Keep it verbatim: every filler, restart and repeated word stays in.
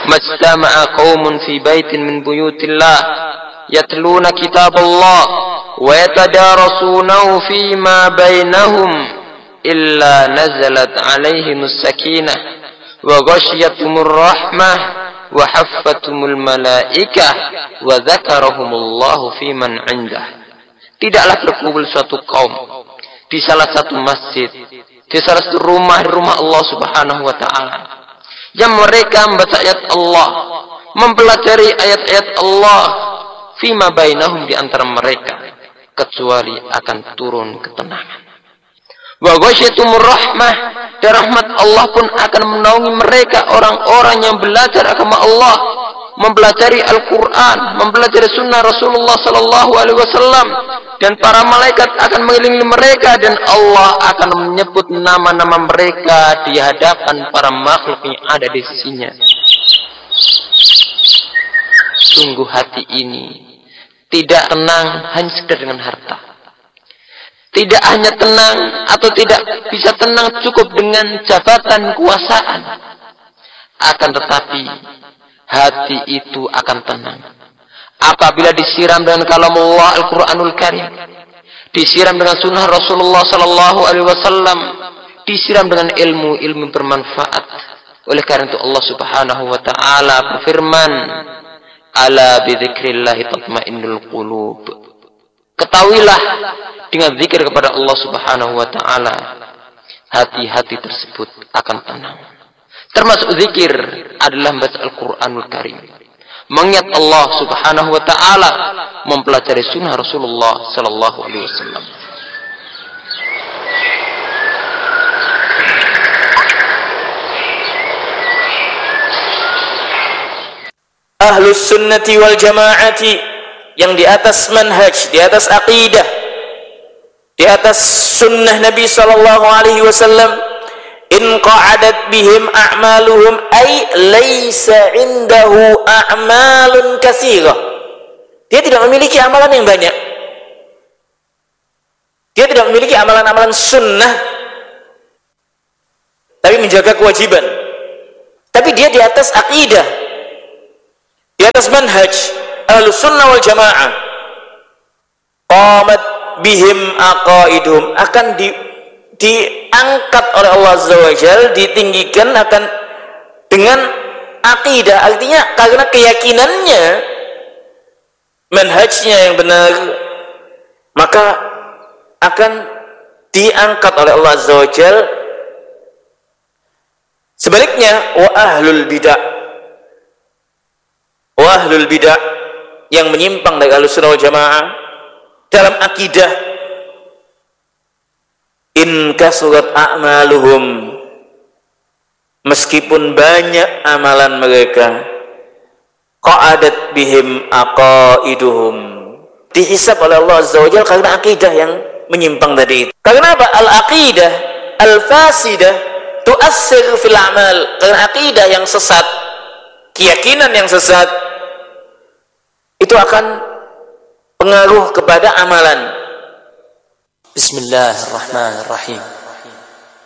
majtama'a qaumun fi baitin min buyutillah yatluna kitaballah wa yatadarasunahu fima bainahum illa nazalat alaihimus sakinah wa ghashiyatuhumur rahmah wa haffatumul malaikah wa dzakarahumullahu fiman 'indah. Tidaklah berkumpul suatu kaum di salah satu masjid, di salah satu rumah rumah Allah Subhanahu wa taala, yang mereka membaca ayat Allah, mempelajari ayat-ayat Allah, fima bainahum, di antara mereka, kecuali akan turun ketenangan. Wa ghasyiatumur rahmah, dan rahmat Allah pun akan menaungi mereka, orang-orang yang belajar agama Allah, mempelajari Al-Quran, mempelajari sunnah Rasulullah Sallallahu Alaihi Wasallam, dan para malaikat akan mengelilingi mereka, dan Allah akan menyebut nama-nama mereka di hadapan para makhluk yang ada di sisinya. Sungguh hati ini tidak tenang hanya sekedar dengan harta. Tidak hanya tenang atau tidak bisa tenang cukup dengan jabatan kekuasaan. Akan tetapi hati itu akan tenang apabila disiram dengan kalamullah Al-Quranul Karim, disiram dengan sunnah Rasulullah Sallallahu Alaihi Wasallam, disiram dengan ilmu-ilmu bermanfaat. Oleh karena itu Allah Subhanahu Wa Taala berfirman, ala bidzikrillahi tatmainnul qulub. Ketahuilah, dengan zikir kepada Allah Subhanahu Wa Taala, hati-hati tersebut akan tenang. Termasuk zikir adalah membaca Al-Quranul Karim, mengingat Allah Subhanahu Wa Taala, mempelajari sunnah Rasulullah Sallallahu Alaihi Wasallam. Ahlus sunnati wal jamaati, yang di atas manhaj, di atas aqidah, di atas sunnah Nabi Sallallahu Alaihi Wasallam, in qa'adat bihim a'maluhum ay laysa indahu a'malun katsirah. Dia tidak memiliki amalan yang banyak, dia tidak memiliki amalan-amalan sunnah, tapi menjaga kewajiban, tapi dia di atas aqidah, di atas manhaj Ahlus sunnah wal jamaah. Qamat bihim aqaiduhum, akan di diangkat oleh Allah Azza wa Jalla, ditinggikan akan dengan akidah, artinya karena keyakinannya, manhajnya yang benar, maka akan diangkat oleh Allah Azza wa Jalla. Sebaliknya, wa ahlul bidah, wa ahlul bidah yang menyimpang dari Ahlus sunnah wal jamaah dalam akidah, in kasurat a'maluhum, meskipun banyak amalan mereka, qa'adat bihim aqaiduhum, dihisab oleh Allah Azza wa Jalla karena akidah yang menyimpang tadi itu. Karena apa? Al-aqidah al-fasidah tu'assir fil a'mal, karena akidah yang sesat, keyakinan yang sesat, itu akan pengaruh kepada amalan. Bismillahirrahmanirrahim.